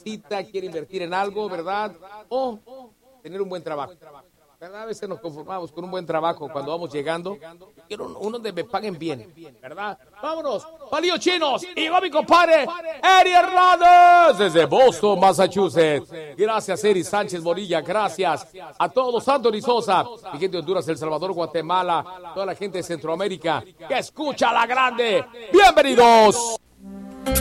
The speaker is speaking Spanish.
casita, quiere invertir en algo, ¿verdad? O tener un buen trabajo. ¿Verdad? A veces nos conformamos con un buen trabajo cuando vamos llegando. Quiero uno donde me paguen bien, ¿verdad? Vámonos, palillos chinos. Y va mi compadre, Eri Hernández, desde Boston, Massachusetts. Gracias, Eri Sánchez Bonilla. Gracias a todos, Anthony Sosa. Mi gente de Honduras, El Salvador, Guatemala. Toda la gente de Centroamérica que escucha La Grande. ¡Bienvenidos!